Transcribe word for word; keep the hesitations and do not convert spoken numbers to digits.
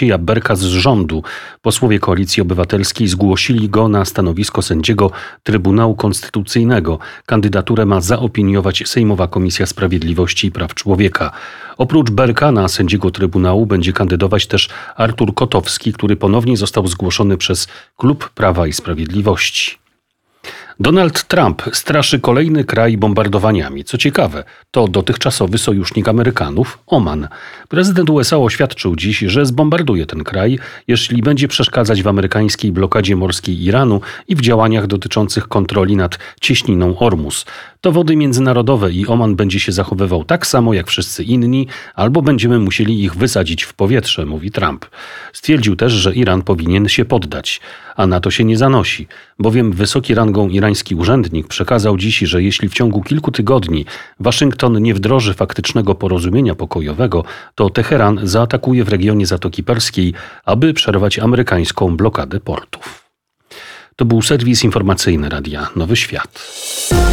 Macieja Berka z rządu. Posłowie Koalicji Obywatelskiej zgłosili go na stanowisko sędziego Trybunału Konstytucyjnego. Kandydaturę ma zaopiniować Sejmowa Komisja Sprawiedliwości i Praw Człowieka. Oprócz Berka na sędziego Trybunału będzie kandydować też Artur Kotowski, który ponownie został zgłoszony przez Klub Prawa i Sprawiedliwości. Donald Trump straszy kolejny kraj bombardowaniami. Co ciekawe, to dotychczasowy sojusznik Amerykanów, Oman. Prezydent U S A oświadczył dziś, że zbombarduje ten kraj, jeśli będzie przeszkadzać w amerykańskiej blokadzie morskiej Iranu i w działaniach dotyczących kontroli nad cieśniną Ormus. To wody międzynarodowe i Oman będzie się zachowywał tak samo jak wszyscy inni, albo będziemy musieli ich wysadzić w powietrze, mówi Trump. Stwierdził też, że Iran powinien się poddać, a na to się nie zanosi, bowiem wysoki rangą irański urzędnik przekazał dziś, że jeśli w ciągu kilku tygodni Waszyngton nie wdroży faktycznego porozumienia pokojowego, to Teheran zaatakuje w regionie Zatoki Perskiej, aby przerwać amerykańską blokadę portów. To był serwis informacyjny Radia Nowy Świat.